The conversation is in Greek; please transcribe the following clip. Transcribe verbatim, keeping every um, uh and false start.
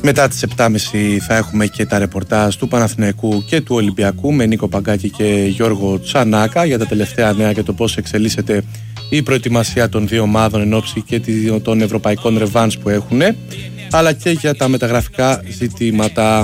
Μετά τις επτά και μισή θα έχουμε και τα ρεπορτάζ του Παναθηναϊκού και του Ολυμπιακού με Νίκο Παγκάκη και Γιώργο Τσανάκα για τα τελευταία νέα και το πώς εξελίσσεται η προετοιμασία των δύο ομάδων εν ώψη και των ευρωπαϊκών ρεβάνς που έχουν, αλλά και για τα μεταγραφικά ζητήματα.